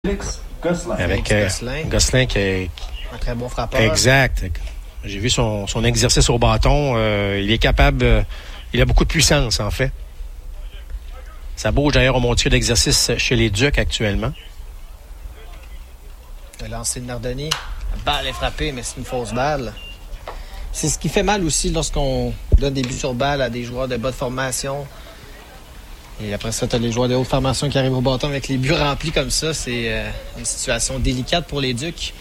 Avec Gosselin qui un très bon frappeur. Exact. J'ai vu son exercice au bâton. Il est capable. Il a beaucoup de puissance, en fait. Ça bouge d'ailleurs au montier d'exercice chez les Ducs actuellement. Le lancer de Nardoni. La balle est frappée, mais c'est une fausse balle. C'est ce qui fait mal aussi lorsqu'on donne des buts sur balle à des joueurs de bas de formation. Et après ça, tu as les joueurs de haute formation qui arrivent au bâton avec les buts remplis comme ça. C'est une situation délicate pour les Ducs.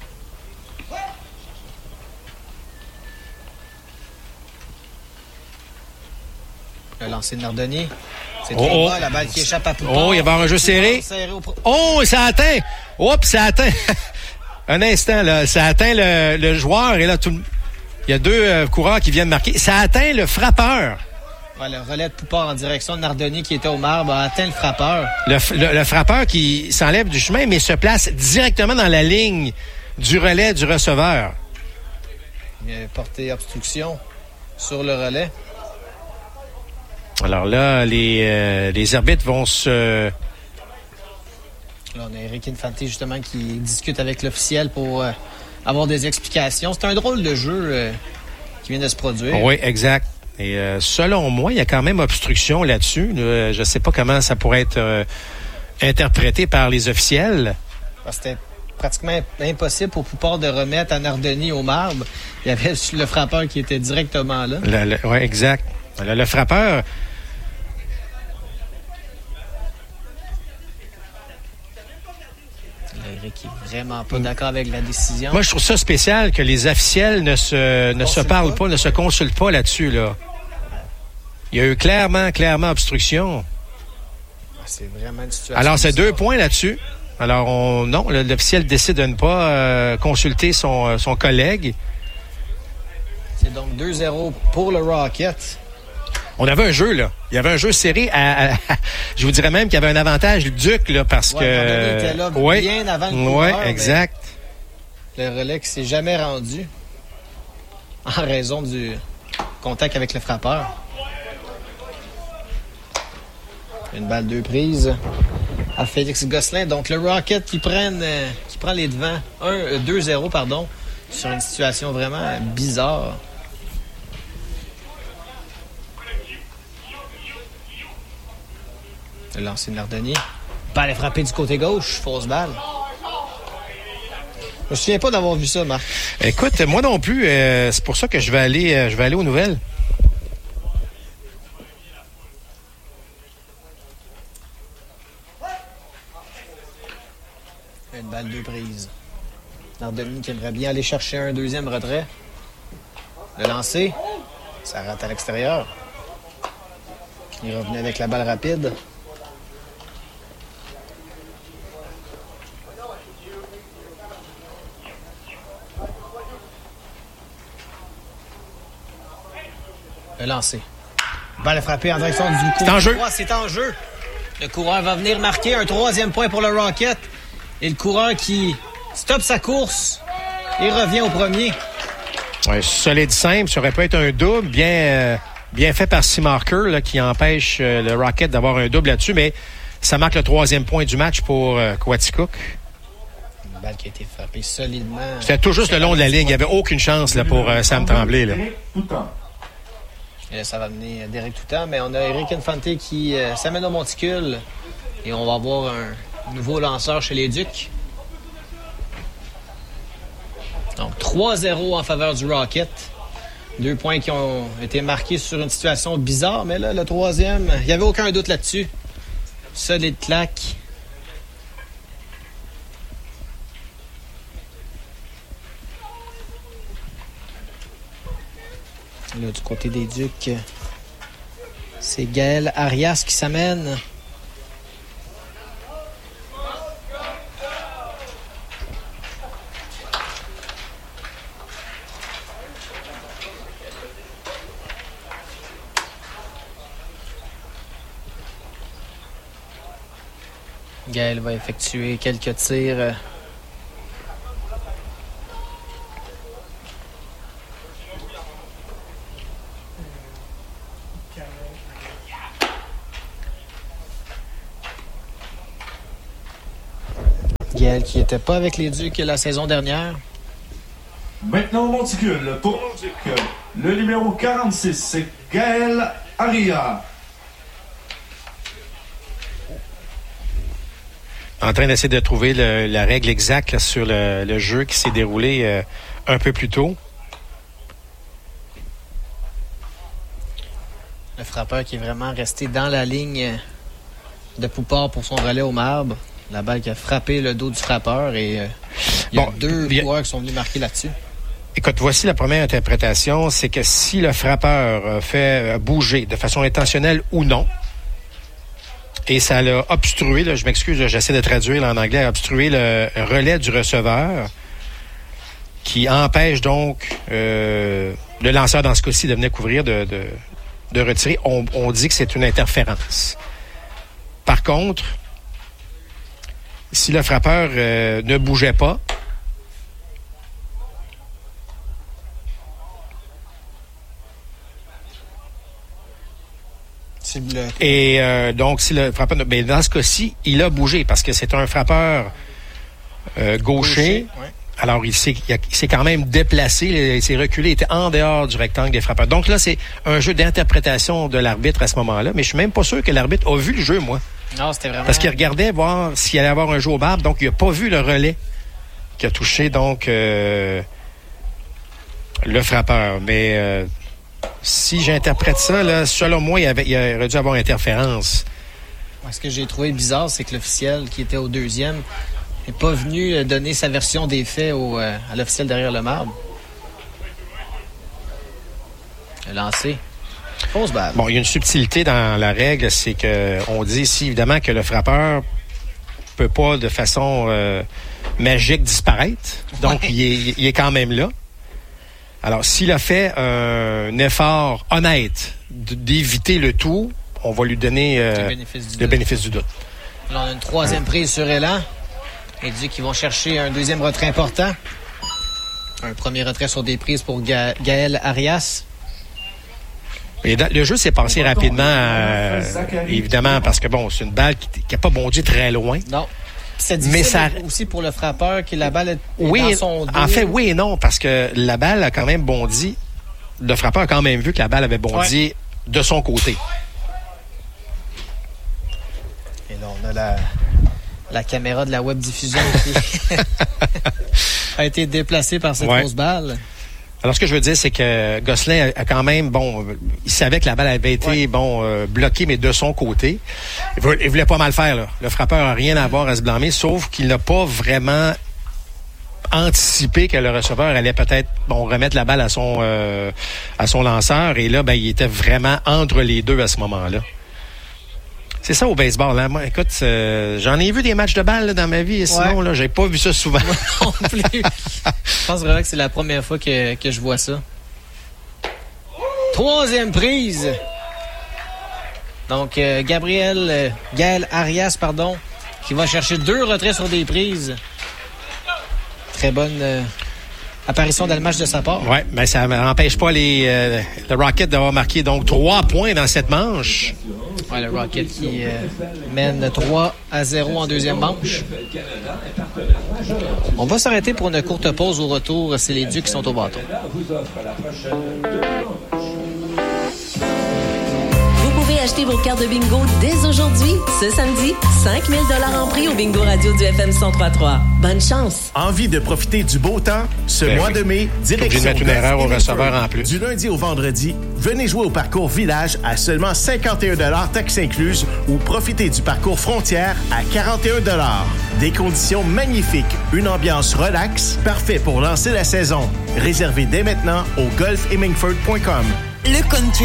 Le lancer de Nardoni. C'est trop bas, la balle qui échappe à Poupard. Oh, il y avait un jeu serré. Oh, ça atteint. Oups, ça atteint. Un instant, là. Ça atteint le joueur. Et là, il y a deux coureurs qui viennent marquer. Ça atteint le frappeur. Ouais, le relais de Poupard en direction de Nardoni qui était au marbre a atteint le frappeur. Le frappeur qui s'enlève du chemin, mais se place directement dans la ligne du relais du receveur. Il a porté obstruction sur le relais. Alors là, les arbitres vont se... Là, on a Eric Infante, justement, qui discute avec l'officiel pour avoir des explications. C'est un drôle de jeu qui vient de se produire. Oui, exact. Et selon moi, il y a quand même obstruction là-dessus. Je ne sais pas comment ça pourrait être interprété par les officiels. C'était pratiquement impossible pour Poupard de remettre à Nardoni au marbre. Il y avait le frappeur qui était directement là. Oui, exact. Le frappeur... Eric est vraiment pas d'accord avec la décision. Moi, je trouve ça spécial que les officiels ne se parlent pas, ne se consultent pas là-dessus, là. Il y a eu clairement obstruction. C'est vraiment une situation. Alors, c'est 2 points là-dessus. Alors, non, l'officiel décide de ne pas consulter son collègue. C'est donc 2-0 pour le Rocket. On avait un jeu, là. Il y avait un jeu serré je vous dirais même qu'il y avait un avantage du Duc, là, parce que... Il était là bien avant le coureur. Oui, exact. Le relais qui s'est jamais rendu en raison du contact avec le frappeur. Une balle 2 prises à Félix Gosselin. Donc, le Rocket qui prend les devants. 2-0, pardon, sur une situation vraiment bizarre. Le lancer de Nardoni. Balle est frappée du côté gauche. Fausse balle. Je me souviens pas d'avoir vu ça, Marc. Écoute, moi non plus. C'est pour ça que je vais aller aux nouvelles. Une balle 2 prises. Nardoni qui aimerait bien aller chercher un deuxième retrait. Le lancer. Ça rate à l'extérieur. Il revenait avec la balle rapide. Le lancer. Balle frappée en direction du coup. C'est en jeu. C'est en jeu. Le coureur va venir marquer un 3e point pour le Rocket. Et le coureur qui stoppe sa course et revient au premier. Ouais, solide simple. Ça aurait pu être un double. Bien fait par Seamarker, là, qui empêche le Rocket d'avoir un double là-dessus. Mais ça marque le 3e point du match pour Coaticook. Une balle qui a été frappée solidement. C'était tout juste le long de la ligne. Il n'y avait aucune chance là, pour Sam Tremblay. Là. Et là, ça va mener Derek Toutant, mais on a Eric Infante qui s'amène au monticule. Et on va avoir un nouveau lanceur chez les Ducs. Donc 3-0 en faveur du Rocket. 2 points qui ont été marqués sur une situation bizarre, mais là, le 3e, il n'y avait aucun doute là-dessus. Solide claque. Là, du côté des Ducs, c'est Gaël Arias qui s'amène. Gaël va effectuer quelques tirs Gaël qui n'était pas avec les Ducs la saison dernière. Maintenant au monticule, pour Montic, le numéro 46, c'est Gaël Arias. En train d'essayer de trouver la règle exacte là, sur le jeu qui s'est déroulé un peu plus tôt. Le frappeur qui est vraiment resté dans la ligne de Poupard pour son relais au marbre. La balle qui a frappé le dos du frappeur et il y a deux joueurs qui sont venus marquer là-dessus. Écoute, voici la première interprétation, c'est que si le frappeur fait bouger de façon intentionnelle ou non, et ça l'a obstrué, là, je m'excuse, là, j'essaie de traduire là, en anglais, obstrué le relais du receveur, qui empêche donc le lanceur, dans ce cas-ci, de venir couvrir, de retirer, on dit que c'est une interférence. Par contre, si le frappeur ne bougeait pas, et donc si le frappeur, mais dans ce cas-ci, il a bougé parce que c'est un frappeur gaucher. Ouais. Alors, il s'est quand même déplacé, il s'est reculé, il était en dehors du rectangle des frappeurs. Donc là, c'est un jeu d'interprétation de l'arbitre à ce moment-là, mais je suis même pas sûr que l'arbitre a vu le jeu, moi. Non, c'était vraiment... Parce qu'il regardait voir s'il allait avoir un jeu au barbe, donc il n'a pas vu le relais qui a touché, donc, le frappeur. Mais si j'interprète ça, là, selon moi, il aurait dû avoir interférence. Ce que j'ai trouvé bizarre, c'est que l'officiel qui était au deuxième n'est pas venu donner sa version des faits à l'officiel derrière le marbre. Le lancer. Fausse balle. Bon, il y a une subtilité dans la règle, c'est que on dit ici, évidemment, que le frappeur peut pas de façon magique disparaître. Donc, ouais. il est quand même là. Alors, s'il a fait un effort honnête d'éviter le tout, on va lui donner le bénéfice du doute. Là, on a une troisième prise sur Élan. Les Ducs qui vont chercher un deuxième retrait important. Un premier retrait sur des prises pour Gaël Arias. Et le jeu s'est passé rapidement, évidemment, parce que bon, c'est une balle qui n'a pas bondi très loin. Non. C'est difficile aussi pour le frappeur que la balle est dans son dos. En fait, oui et non, parce que la balle a quand même bondi. Le frappeur a quand même vu que la balle avait bondi de son côté. Et là, on a la caméra de la web diffusion qui a été déplacée par cette fausse balle. Alors, ce que je veux dire, c'est que Gosselin a quand même, il savait que la balle avait été, bloquée, mais de son côté. Il voulait pas mal faire, là. Le frappeur n'a rien à avoir à se blâmer, sauf qu'il n'a pas vraiment anticipé que le receveur allait peut-être, remettre la balle à son lanceur. Et là, il était vraiment entre les deux à ce moment-là. C'est ça au baseball, hein? Moi, écoute, j'en ai vu des matchs de balle là, dans ma vie, et sinon, là, j'ai pas vu ça souvent. Moi non plus. Je pense vraiment que c'est la première fois que je vois ça. Troisième prise. Donc, Gaël Arias, qui va chercher 2 retraits sur des prises. Très bonne apparition dans le match de sa part. Oui, mais ça n'empêche pas le Rocket d'avoir marqué donc 3 points dans cette manche. Ouais, le Rocket qui mène 3-0 en deuxième manche. On va s'arrêter pour une courte pause. Au retour, c'est les Ducs qui sont au bâton. Achetez vos cartes de bingo dès aujourd'hui. Ce samedi, 5 000 $ en prix au bingo radio du FM 103.3. Bonne chance! Envie de profiter du beau temps? Ce mois de mai, direction mettre une erreur au receveur en plus. Du lundi au vendredi, venez jouer au parcours Village à seulement 51 $ taxes incluses ou profitez du parcours Frontières à 41 $. Des conditions magnifiques, une ambiance relaxe, parfait pour lancer la saison. Réservez dès maintenant au golfhemingford.com. Le country